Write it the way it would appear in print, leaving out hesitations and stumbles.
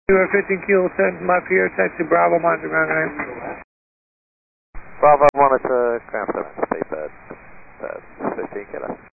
You are 15 kilo, send my Pierre, taxi Bravo, monitor ground name. Bravo, monitor ground 7, stay pad 15 kilo.